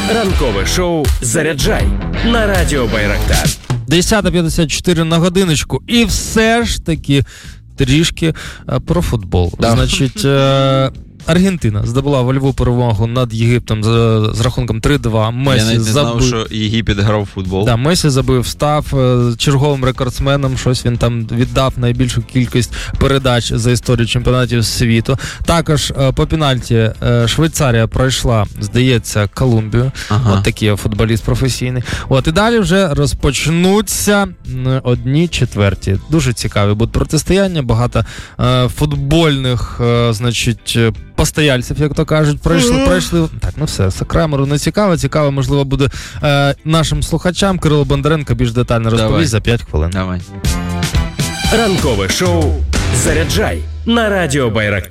Ранкове шоу «Заряджай» на Радіо Байрактар. 10:54 на годиночку. І все ж таки трішки про футбол. Да. Значить, Аргентина здобула вольову перемогу над Єгиптом з рахунком 3-2. Месі Я навіть не знав, що Єгипет грав в футбол. Да, Месі забив, став черговим рекордсменом, щось він там віддав найбільшу кількість передач за історію чемпіонатів світу. Також по пенальті Швейцарія пройшла, здається, Колумбію. От такий футболіст професійний. От, і далі вже розпочнуться 1/4. Дуже цікаві будуть протистояння, багато футбольних, значить, постояльців, як то кажуть, пройшли. Так, ну все, Крамеру не цікаво, можливо, буде нашим слухачам. Кирило Бондаренко більш детально розповість за 5 хвилин. Давай. Ранкове шоу «Заряджай» на Радіо Байрактар.